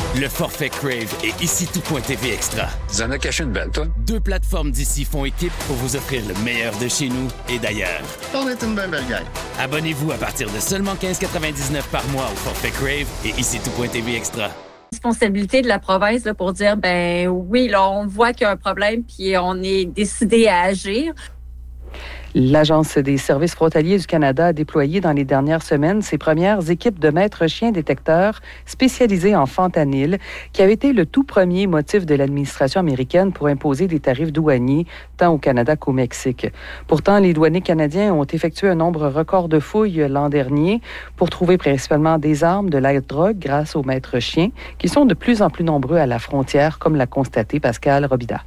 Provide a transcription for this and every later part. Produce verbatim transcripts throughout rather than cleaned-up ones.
Le forfait Crave et ici tout.tv Extra. Tu en as caché une belle, toi? Deux plateformes d'ici font équipe pour vous offrir le meilleur de chez nous et d'ailleurs. On est une belle belle gang. Abonnez-vous à partir de seulement quinze quatre-vingt-dix-neuf par mois au forfait Crave et ici tout.tv Extra. Responsabilité de la province là, pour dire, ben oui, là, on voit qu'il y a un problème puis on est décidé à agir. L'Agence des services frontaliers du Canada a déployé dans les dernières semaines ses premières équipes de maîtres chiens détecteurs spécialisés en fentanyl, qui avait été le tout premier motif de l'administration américaine pour imposer des tarifs douaniers tant au Canada qu'au Mexique. Pourtant, les douaniers canadiens ont effectué un nombre record de fouilles l'an dernier pour trouver principalement des armes, de la drogue grâce aux maîtres chiens, qui sont de plus en plus nombreux à la frontière, comme l'a constaté Pascal Robida.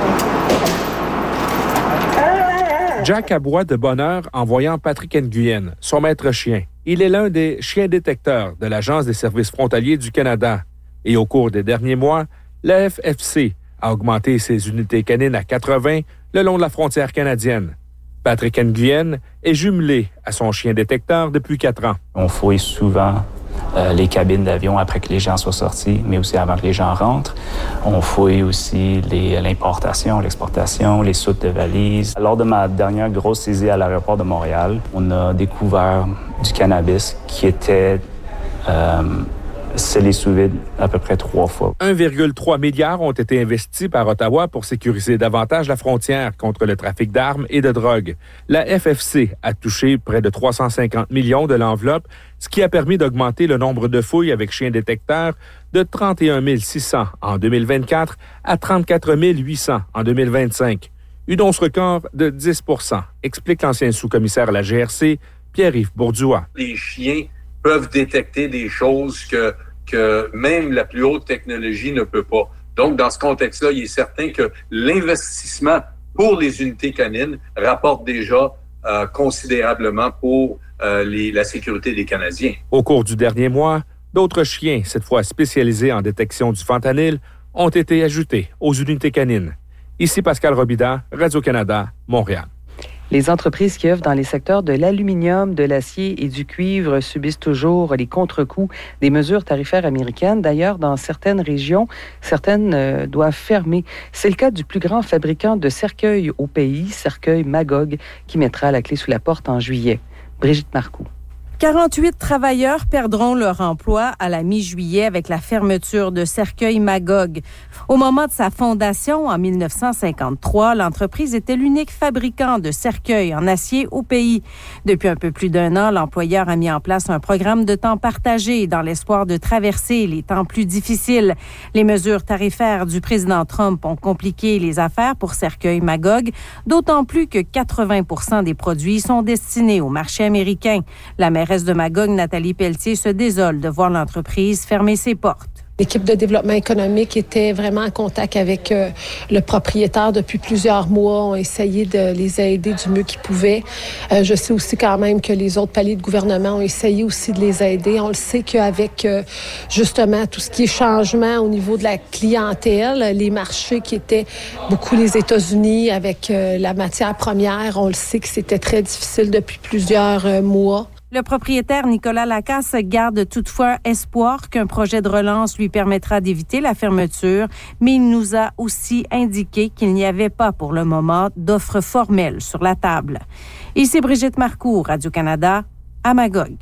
Jack aboie de bonheur en voyant Patrick Nguyen, son maître chien. Il est l'un des chiens détecteurs de l'Agence des services frontaliers du Canada. Et au cours des derniers mois, la F F C a augmenté ses unités canines à quatre-vingts le long de la frontière canadienne. Patrick Nguyen est jumelé à son chien détecteur depuis quatre ans. On fouille souvent euh, les cabines d'avion après que les gens soient sortis, mais aussi avant que les gens rentrent. On fouille aussi les, l'importation, l'exportation, les soutes de valises. Lors de ma dernière grosse saisie à l'aéroport de Montréal, on a découvert du cannabis qui était euh, scellé sous vide à peu près trois fois. un virgule trois milliard ont été investis par Ottawa pour sécuriser davantage la frontière contre le trafic d'armes et de drogue. La F F C a touché près de trois cent cinquante millions de l'enveloppe, ce qui a permis d'augmenter le nombre de fouilles avec chiens détecteurs de trente et un mille six cents en deux mille vingt-quatre à trente-quatre mille huit cents en deux mille vingt-cinq. Une hausse record de dix pour cent, explique l'ancien sous-commissaire à la G R C, Pierre-Yves Bourduas. Les chiens peuvent détecter des choses que, que même la plus haute technologie ne peut pas. Donc, dans ce contexte-là, il est certain que l'investissement pour les unités canines rapporte déjà euh, considérablement pour euh, les, la sécurité des Canadiens. Au cours du dernier mois, d'autres chiens, cette fois spécialisés en détection du fentanyl, ont été ajoutés aux unités canines. Ici Pascal Robida, Radio-Canada, Montréal. Les entreprises qui œuvrent dans les secteurs de l'aluminium, de l'acier et du cuivre subissent toujours les contre-coups des mesures tarifaires américaines. D'ailleurs, dans certaines régions, certaines euh, doivent fermer. C'est le cas du plus grand fabricant de cercueils au pays, Cercueil Magog, qui mettra la clé sous la porte en juillet. Brigitte Marcoux. quarante-huit travailleurs perdront leur emploi à la mi-juillet avec la fermeture de Cercueil Magog. Au moment de sa fondation, en dix-neuf cent cinquante-trois, l'entreprise était l'unique fabricant de cercueils en acier au pays. Depuis un peu plus d'un an, l'employeur a mis en place un programme de temps partagé dans l'espoir de traverser les temps plus difficiles. Les mesures tarifaires du président Trump ont compliqué les affaires pour Cercueil Magog, d'autant plus que quatre-vingts pour cent des produits sont destinés au marché américain. La mairesse de Magog, Nathalie Pelletier, se désole de voir l'entreprise fermer ses portes. L'équipe de développement économique était vraiment en contact avec euh, le propriétaire depuis plusieurs mois. On a essayé de les aider du mieux qu'ils pouvaient. Euh, je sais aussi quand même que les autres paliers de gouvernement ont essayé aussi de les aider. On le sait qu'avec euh, justement tout ce qui est changement au niveau de la clientèle, les marchés qui étaient beaucoup les États-Unis avec euh, la matière première, on le sait que c'était très difficile depuis plusieurs euh, mois. Le propriétaire Nicolas Lacasse garde toutefois espoir qu'un projet de relance lui permettra d'éviter la fermeture, mais il nous a aussi indiqué qu'il n'y avait pas pour le moment d'offre formelle sur la table. Ici Brigitte Marcoux, Radio-Canada, à Magog.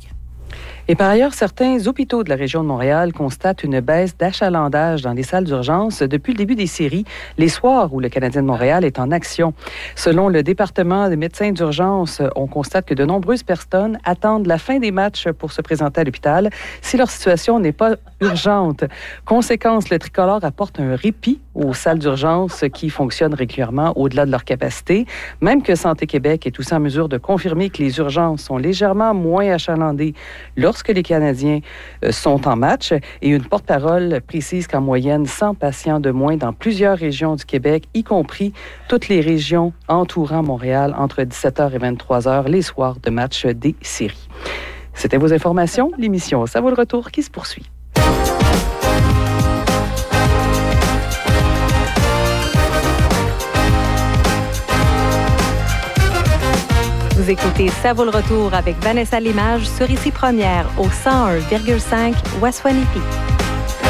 Et par ailleurs, certains hôpitaux de la région de Montréal constatent une baisse d'achalandage dans les salles d'urgence depuis le début des séries, les soirs où le Canadien de Montréal est en action. Selon le département des médecins d'urgence, on constate que de nombreuses personnes attendent la fin des matchs pour se présenter à l'hôpital si leur situation n'est pas urgente. Conséquence, le tricolore apporte un répit aux salles d'urgence qui fonctionnent régulièrement au-delà de leur capacité, même que Santé Québec est aussi en mesure de confirmer que les urgences sont légèrement moins achalandées lorsque les Canadiens sont en match. Et une porte-parole précise qu'en moyenne, cent patients de moins dans plusieurs régions du Québec, y compris toutes les régions entourant Montréal, entre dix-sept heures et vingt-trois heures, les soirs de match des séries. C'était vos informations. L'émission Ça vaut le retour qui se poursuit. Vous écoutez Ça vaut le retour avec Vanessa Limage sur Ici Première au cent un virgule cinq West Waunipie.